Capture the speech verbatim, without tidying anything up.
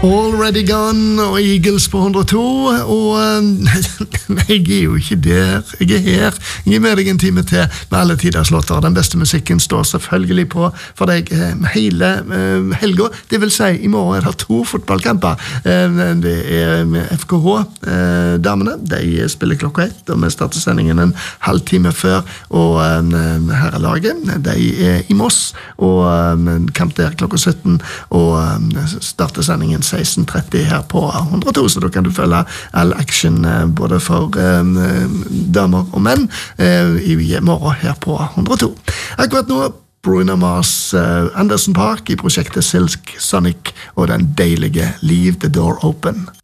Already Gone og Eagles på hundre og to, og jeg er jo ikke der, jeg er her. Jeg er med deg en time til med alle tiders låter. Den beste musikken står selvfølgelig på for deg hele helga. Det vil si, i morgen er det to fotballkamper. Det er F K H-damene, de spiller klokka ett, og vi starter sendingen en halv time før, og herrelaget, de er i Moss, og kamp der klokka sytten, og starter sendingen seksten tretti her på hundre og to, så da kan du følge all action både for um, damer og menn uh, i morgen her på hundre og to. Akkurat nå Bruno Mars, uh, Anderson Park i prosjektet Silk Sonic og den deilige Leave the Door Open.